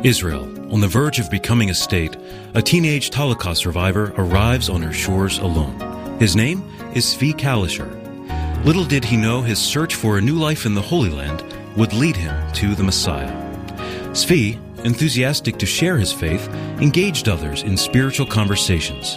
Israel, on the verge of becoming a state, a teenage Holocaust survivor arrives on her shores alone. His name is Zvi Kalisher. Little did he know his search for a new life in the Holy Land would lead him to the Messiah. Zvi, enthusiastic to share his faith, engaged others in spiritual conversations.